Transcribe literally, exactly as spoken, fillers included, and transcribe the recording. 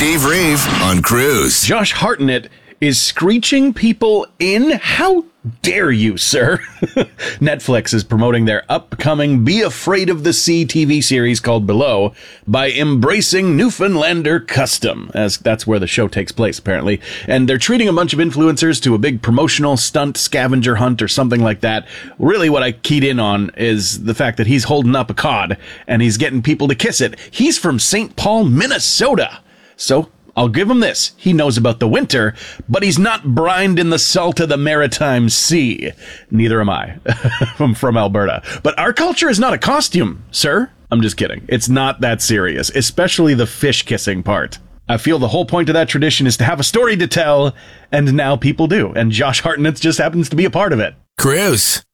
Dave Rave on Cruise. Josh Hartnett is screeching people in? How dare you, sir? Netflix is promoting their upcoming Be Afraid of the Sea T V series called Below by embracing Newfoundlander custom, as that's where the show takes place, apparently. And they're treating a bunch of influencers to a big promotional stunt scavenger hunt or something like that. Really, what I keyed in on is the fact that he's holding up a cod and he's getting people to kiss it. He's from Saint Paul, Minnesota. So I'll give him this. He knows about the winter, but he's not brined in the salt of the Maritime Sea. Neither am I. I'm from Alberta. But our culture is not a costume, sir. I'm just kidding. It's not that serious, especially the fish kissing part. I feel the whole point of that tradition is to have a story to tell, and now people do. And Josh Hartnett just happens to be a part of it. Cruise.